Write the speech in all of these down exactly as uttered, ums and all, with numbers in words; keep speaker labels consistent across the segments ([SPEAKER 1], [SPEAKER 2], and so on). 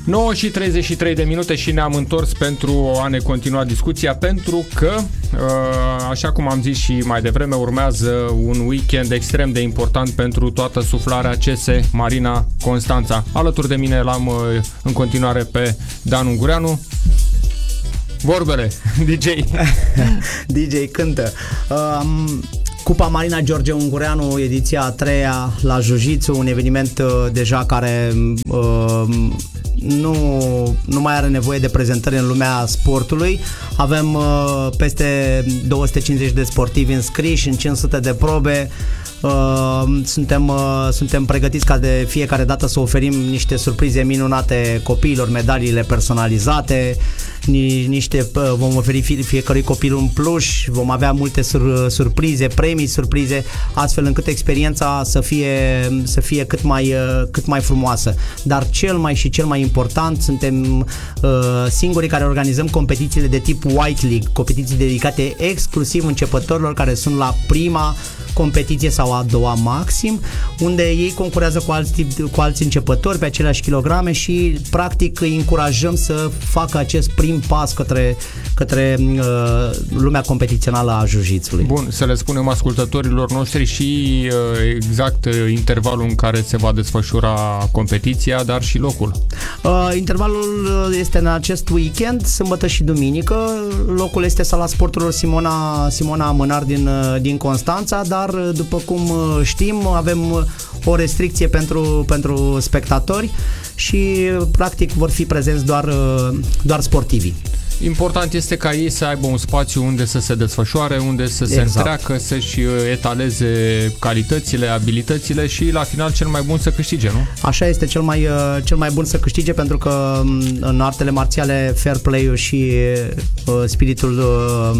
[SPEAKER 1] nouă și treizeci și trei de minute și ne-am întors pentru a ne continua discuția, pentru că, așa cum am zis și mai devreme, urmează un weekend extrem de important pentru toată suflarea C S Marina Constanța. Alături de mine l-am în continuare pe Dan Ungureanu. Vorbele, D J.
[SPEAKER 2] D J cântă. Um... Cupa Marina George Ungureanu, ediția a treia la Jiu-Jitsu, un eveniment uh, deja care uh, nu, nu mai are nevoie de prezentări în lumea sportului. Avem uh, peste două sute cincizeci de sportivi înscriși în cinci sute de probe. Uh, suntem, uh, suntem pregătiți ca de fiecare dată să oferim niște surprize minunate copiilor, medaliile personalizate, ni, niște, uh, vom oferi fie, fiecărui copil un pluș, vom avea multe sur, surprize, premii, surprize, astfel încât experiența să fie, să fie cât, mai, uh, cât mai frumoasă. Dar cel mai și cel mai important, suntem uh, singurii care organizăm competițiile de tip White League, competiții dedicate exclusiv începătorilor care sunt la prima competiție sau a doua maxim, unde ei concurează cu alți, cu alți începători pe aceleași kilograme și practic îi încurajăm să facă acest prim pas către, către uh, lumea competițională a jiu-jitsu-ului.
[SPEAKER 1] Bun, să le spunem ascultătorilor noștri și uh, exact uh, intervalul în care se va desfășura competiția, dar și locul.
[SPEAKER 2] Uh, intervalul este în acest weekend, sâmbătă și duminică. Locul este Sala Sporturilor Simona, Simona Mânar din, din Constanța, dar după cum știm, avem o restricție pentru, pentru spectatori și practic vor fi prezenți doar, doar sportivii.
[SPEAKER 1] Important este ca ei să aibă un spațiu unde să se desfășoare, unde să se exact. întreacă, să-și etaleze calitățile, abilitățile și la final cel mai bun să câștige, nu?
[SPEAKER 2] Așa este, cel mai, cel mai bun să câștige, pentru că în artele marțiale fair play-ul și uh, spiritul uh,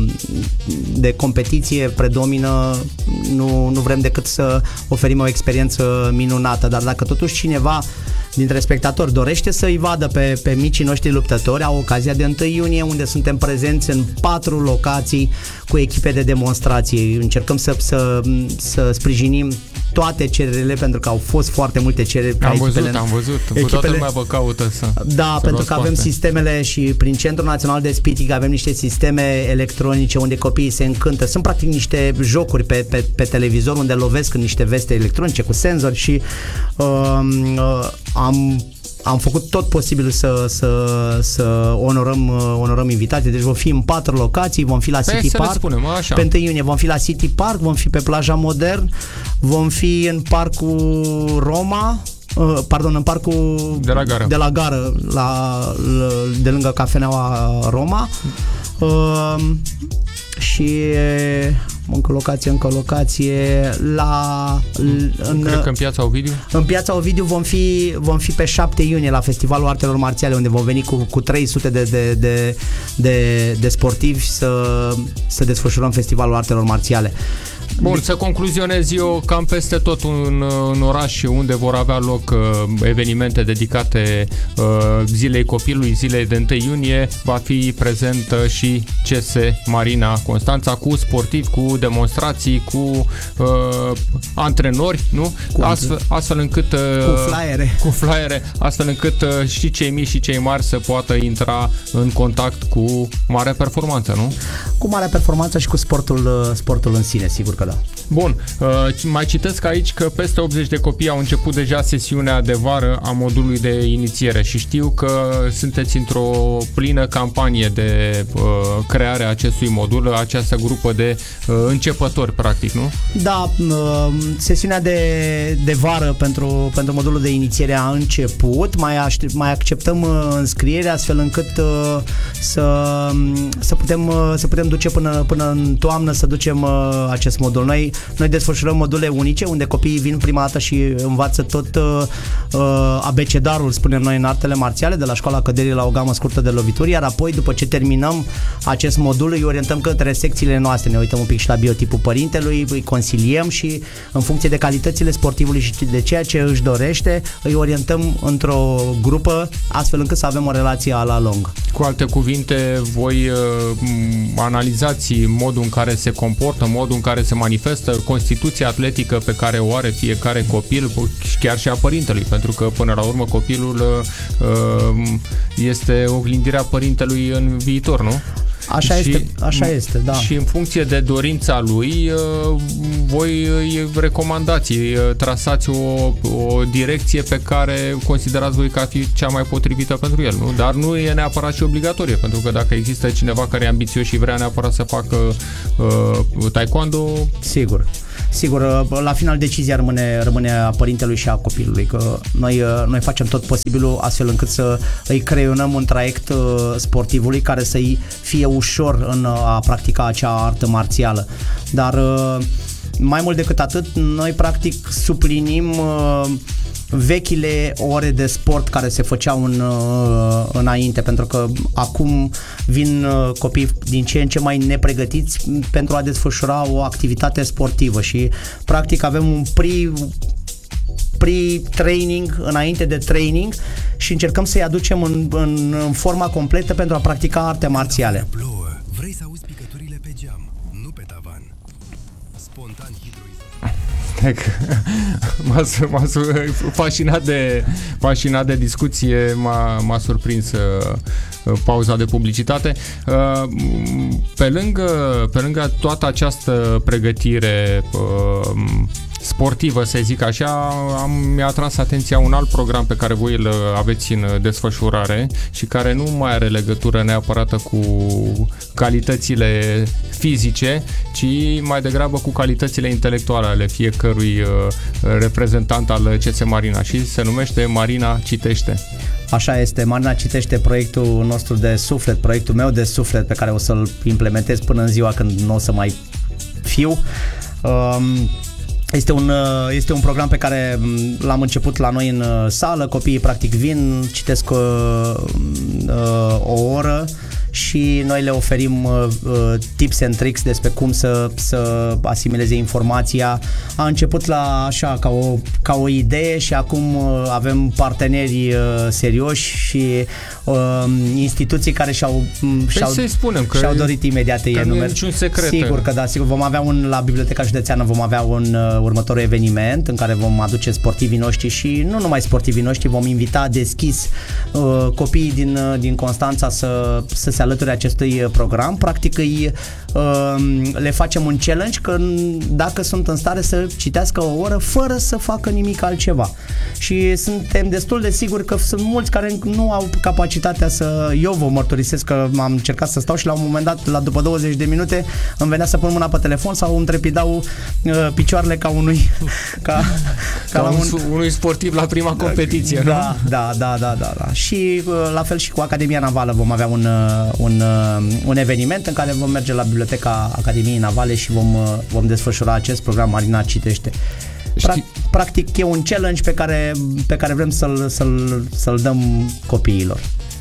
[SPEAKER 2] de competiție predomină. Nu, nu vrem decât să oferim o experiență minunată, dar dacă totuși cineva dintre spectatori dorește să-i vadă pe, pe micii noștri luptători, au ocazia de întâi iunie, unde suntem prezenți în patru locații cu echipe de demonstrație. Încercăm să, să, să sprijinim toate cererile, pentru că au fost foarte multe cereri.
[SPEAKER 1] Am văzut, echipele, am văzut. Echipele, cu toată lumea vă caută să
[SPEAKER 2] Da, să pentru că avem parte. sistemele și prin Centrul Național de Speaking avem niște sisteme electronice unde copiii se încântă. Sunt practic niște jocuri pe, pe, pe televizor unde lovesc în niște veste electronice cu senzori și uh, uh, am Am făcut tot posibilul să, să, să onorăm, onorăm invitații. Deci vom fi în patru locații, vom fi la
[SPEAKER 1] pe
[SPEAKER 2] City Park,
[SPEAKER 1] spunem,
[SPEAKER 2] pe întâi iunie vom fi la City Park, vom fi pe plaja Modern, vom fi în parcul Roma, pardon, în parcul
[SPEAKER 1] de la gară,
[SPEAKER 2] de, la gară la, de lângă cafeneaua Roma. Uh, și încă locație, încă locație la
[SPEAKER 1] în, cred că în Piața Ovidiu.
[SPEAKER 2] În Piața Ovidiu vom fi vom fi pe șapte iunie la Festivalul Artelor Marțiale, unde vom veni cu, cu trei sute de, de, de, de, de sportivi să, să desfășurăm Festivalul Artelor Marțiale.
[SPEAKER 1] Bun, să concluzionez eu, cam peste tot în, în oraș unde vor avea loc uh, evenimente dedicate uh, zilei copilului, zilei de întâi iunie, va fi prezentă și C S Marina Constanța cu sportivi, cu demonstrații, cu uh, antrenori, nu?
[SPEAKER 2] Cu
[SPEAKER 1] astfel, astfel încât uh,
[SPEAKER 2] cu flyere.
[SPEAKER 1] Cu flyere, astfel încât uh, și cei mici și cei mari să poată intra în contact cu mare performanță, nu?
[SPEAKER 2] Cu mare performanță și cu sportul, sportul în sine, sigur că da.
[SPEAKER 1] Bun, uh, mai citesc aici că peste optzeci de copii au început deja sesiunea de vară a modulului de inițiere și știu că sunteți într-o plină campanie de uh, creare a acestui modul, această grupă de uh, începători, practic, nu?
[SPEAKER 2] Da, uh, sesiunea de, de vară pentru, pentru modulul de inițiere a început, mai, aștept, mai acceptăm uh, înscrierea astfel încât uh, să, să, putem, uh, să putem duce până, până în toamnă, să ducem uh, acest modul. Noi, noi desfășurăm module unice unde copiii vin prima dată și învață tot uh, abecedarul, spunem noi, în artele marțiale, de la școala căderii la o gamă scurtă de lovituri, iar apoi, după ce terminăm acest modul, îi orientăm către secțiile noastre, ne uităm un pic și la biotipul părintelui, îi consiliem și în funcție de calitățile sportivului și de ceea ce își dorește, îi orientăm într-o grupă astfel încât să avem o relație a la lung.
[SPEAKER 1] Cu alte cuvinte, voi uh, analizați modul în care se comportă, modul în care se manifestă constituția atletică pe care o are fiecare copil, chiar și a părintelui, pentru că până la urmă copilul este oglindirea părintelui în viitor, nu?
[SPEAKER 2] Așa
[SPEAKER 1] și,
[SPEAKER 2] este, așa este, da.
[SPEAKER 1] Și în funcție de dorința lui, voi îi recomandați, trasați o, o direcție pe care considerați voi că ar fi cea mai potrivită pentru el, nu? Dar nu e neapărat și obligatorie, pentru că dacă există cineva care e ambițios și vrea neapărat să facă uh, taekwondo...
[SPEAKER 2] Sigur. Sigur, la final decizia rămâne, rămâne a părintelui și a copilului, că noi, noi facem tot posibilul astfel încât să îi creionăm un traiect sportivului care să-i fie ușor în a practica acea artă marțială. Dar mai mult decât atât, noi practic suplinim vechile ore de sport care se făceau în, înainte, pentru că acum vin copii din ce în ce mai nepregătiți pentru a desfășura o activitate sportivă și practic avem un pre pre-training înainte de training și încercăm să-i aducem în, în, în forma completă pentru a practica arte marțiale.
[SPEAKER 3] Vrei să auzi picăturile pe geam, nu pe tavan. Spontan hidroizat.
[SPEAKER 1] M-a, m-a fascinat de, fascinat de discuție, m-a, m-a surprins uh, pauza de publicitate. Uh, pe lângă, pe lângă toată această pregătire uh, sportivă, să zic așa, am, mi-a atras atenția un alt program pe care voi îl aveți în desfășurare și care nu mai are legătură neapărat cu calitățile fizice, ci mai degrabă cu calitățile intelectuale ale fiecărui uh, reprezentant al C S Marina și se numește Marina Citește.
[SPEAKER 2] Așa este, Marina Citește, proiectul nostru de suflet, proiectul meu de suflet pe care o să-l implementez până în ziua când nu o să mai fiu. Um, Este un, este un program pe care l-am început la noi în sală, copiii practic vin, citesc uh, uh, o oră și noi le oferim uh, tips and tricks despre cum să, să asimileze informația. A început la așa ca o, ca o idee și acum uh, avem parteneri uh, serioși și uh, instituții care și-au, și-au,
[SPEAKER 1] să-i spunem că
[SPEAKER 2] și-au dorit imediat
[SPEAKER 1] că nu e niciun secret.
[SPEAKER 2] Sigur că da, sigur. Vom avea un, la Biblioteca Județeană vom avea un uh, următorul eveniment în care vom aduce sportivii noștri și nu numai sportivii noștri, vom invita deschis uh, copiii din, uh, din Constanța să, să se alăture acestui program. Practic îi, uh, le facem un challenge că dacă sunt în stare să citească o oră fără să facă nimic altceva. Și suntem destul de siguri că sunt mulți care nu au capacitatea să... Eu vă mărturisesc că am încercat să stau și la un moment dat, la după douăzeci de minute, îmi venea să pun mâna pe telefon sau îmi trepidau uh, picioarele ca unui... Ca,
[SPEAKER 1] ca, ca la un, un, unui sportiv la prima competiție,
[SPEAKER 2] da, nu? Da, da, da, da, da. Și uh, la fel și cu Academia Navală vom avea un, uh, un, uh, un eveniment în care vom merge la Biblioteca Academiei Navale și vom, uh, vom desfășura acest program Marina Citește. Pra- practic e un challenge pe care, pe care vrem să-l, să-l, să-l dăm copiilor.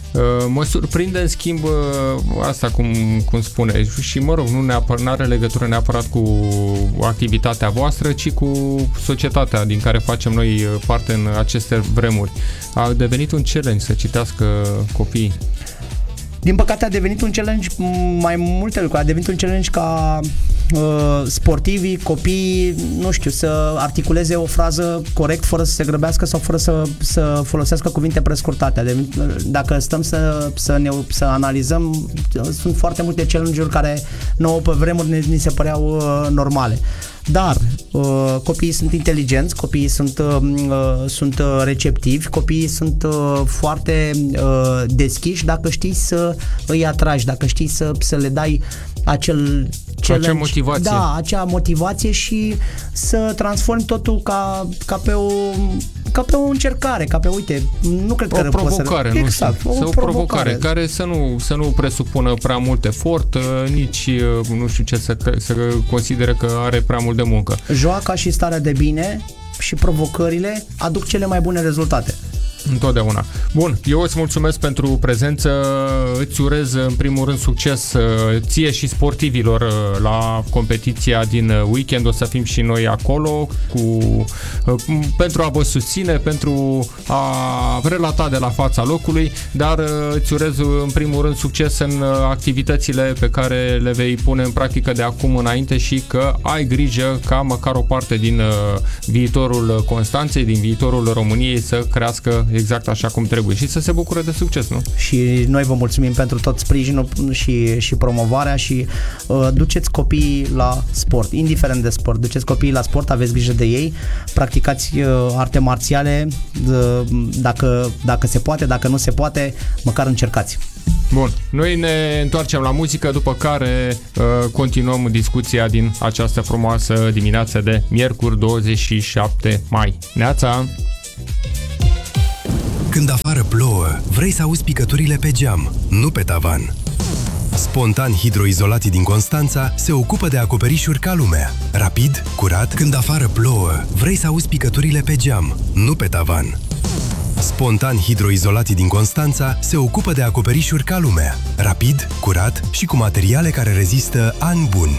[SPEAKER 1] Mă surprinde, în schimb, asta cum, cum spune, și mă rog, nu neapăr, are legătură neapărat cu activitatea voastră, ci cu societatea din care facem noi parte în aceste vremuri. A devenit un challenge să citească copiii.
[SPEAKER 2] Din păcate a devenit un challenge mai multe lucruri, a devenit un challenge ca uh, sportivii, copiii, nu știu, să articuleze o frază corect fără să se grăbească sau fără să, să folosească cuvinte prescurtate. Dacă stăm să, să, ne, să analizăm, sunt foarte multe challenge-uri care nouă pe vremuri ni, ni se păreau uh, normale. Dar uh, copiii sunt inteligenți, copiii sunt, uh, sunt receptivi, copiii sunt uh, foarte uh, deschiși dacă știi să îi atragi, dacă știi să, să le dai acel challenge,
[SPEAKER 1] acea motivație.
[SPEAKER 2] Da, acea motivație și să transformi totul ca, ca pe o ca pe o încercare, ca pe, uite, nu cred că
[SPEAKER 1] o provocare,
[SPEAKER 2] să...
[SPEAKER 1] nu
[SPEAKER 2] exact,
[SPEAKER 1] știu,
[SPEAKER 2] o,
[SPEAKER 1] o
[SPEAKER 2] provocare.
[SPEAKER 1] provocare care să nu, să nu presupună prea mult efort, nici nu știu ce să, să considere că are prea mult de muncă.
[SPEAKER 2] Joaca și starea de bine și provocările aduc cele mai bune rezultate.
[SPEAKER 1] Întotdeauna. Bun, eu îți mulțumesc pentru prezență, îți urez în primul rând succes ție și sportivilor la competiția din weekend, o să fim și noi acolo cu, pentru a vă susține, pentru a relata de la fața locului, dar îți urez în primul rând succes în activitățile pe care le vei pune în practică de acum înainte și că ai grijă ca măcar o parte din viitorul Constanței, din viitorul României să crească exact așa cum trebuie și să se bucure de succes, nu?
[SPEAKER 2] Și noi vă mulțumim pentru tot sprijinul și, și promovarea și uh, duceți copiii la sport, indiferent de sport, duceți copiii la sport, aveți grijă de ei, practicați uh, arte marțiale, uh, dacă, dacă se poate, dacă nu se poate, măcar încercați.
[SPEAKER 1] Bun, noi ne întoarcem la muzică, după care uh, continuăm discuția din această frumoasă dimineață de miercuri douăzeci și șapte mai. Neața!
[SPEAKER 3] Când afară plouă, vrei să auzi picăturile pe geam, nu pe tavan. Spontan hidroizolații din Constanța se ocupă de acoperișuri ca lumea. Rapid, curat, când afară plouă, vrei să auzi picăturile pe geam, nu pe tavan. Spontan hidroizolații din Constanța se ocupă de acoperișuri ca lumea. Rapid, curat și cu materiale care rezistă ani buni.